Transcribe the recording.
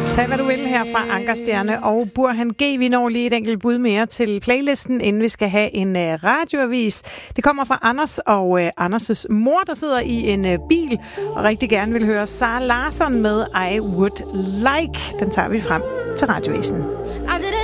Tag hvad du vil her fra Ankerstjerne og Burhan G. Vi når lige et enkelt bud mere til playlisten, inden vi skal have en radioavis. Det kommer fra Anders og Anders' mor, der sidder i en bil og rigtig gerne vil høre Sara Larsson med I Would Like. Den tager vi frem til radiovisen.